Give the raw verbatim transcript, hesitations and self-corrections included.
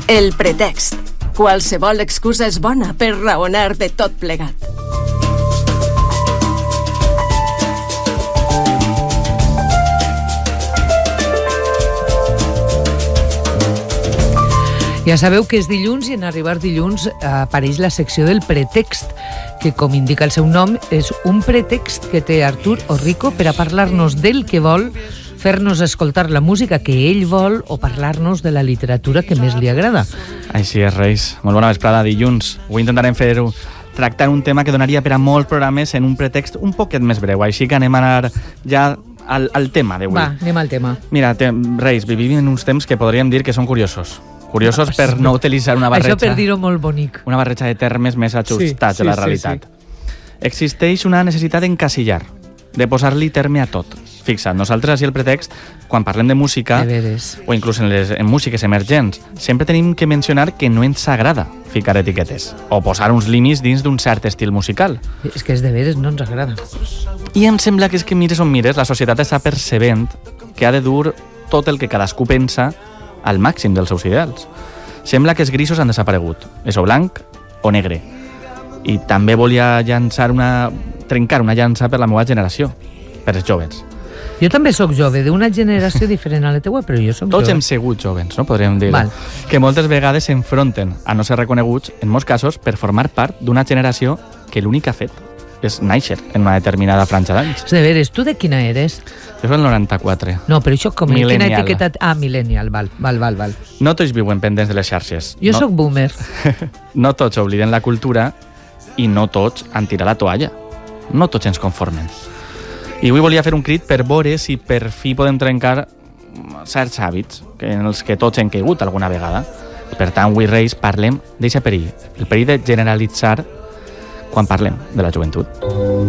El pretext. Qualsevol excusa és bona per raonar de tot plegat. Ja sabeu que és dilluns i en arribar dilluns apareix la secció del pretext, que, com indica el seu nom, és un pretext que té Artur Orrico per a parlar-nos del que vol, fer-nos escoltar la música que ell vol o parlar-nos de la literatura que més li agrada. Així és, Reis. Molt bona vesprada, dilluns. Avui intentarem fer-ho, tractar un tema que donaria per a molts programes en un pretext un poquet més breu, així que anem a anar ja al, al tema d'avui. Va, anem al tema. Mira, te, Reis, vivim en uns temps que podríem dir que són curiosos. Curiosos per no utilitzar una barreja... Això per dir-ho molt bonic. Una barreja de termes més ajustats sí, sí, a la realitat. Sí, sí. Existeix una necessitat d'encasillar, de posar-li terme a tot. Fixa't, nosaltres així el pretext, quan parlem de música, de o inclús en, les, en músiques emergents, sempre tenim que mencionar que no ens agrada ficar etiquetes o posar uns límits dins d'un cert estil musical. És que és de veres, no ens agrada. I em sembla que és que mires on mires, la societat està percebent que ha de dur tot el que cadascú pensa al màxim dels seus ideals. Sembla que els grisos han desaparegut. És o blanc o negre. I també volia llançar una... trencar una llança per la meva generació, per els joves. Jo també sóc jove, d'una generació diferent a la teua, però jo sóc Tots jove. hem sigut jovens, no? Podríem dir. Val. Que moltes vegades s'enfronten a no ser reconeguts, en molts casos, per formar part d'una generació que l'únic que ha fet és néixer en una determinada franja d'anys. És de veres, tu de quina eres? Jo soc el noranta-quatre. No, però això com... Millennial. Quina etiqueta... Ah, millennial, val, val, val, val. No tots viuen pendents de les xarxes. Jo no... sóc boomer. No tots obliden la cultura i no tots han tirat la toalla. No tots ens conformen. I avui volia fer un crit per veure si per fi podem trencar certs hàbits en els que tots hem caigut alguna vegada. Per tant, avui, Reis, parlem d'aquest perill. El perill de generalitzar quan parlem de la joventut.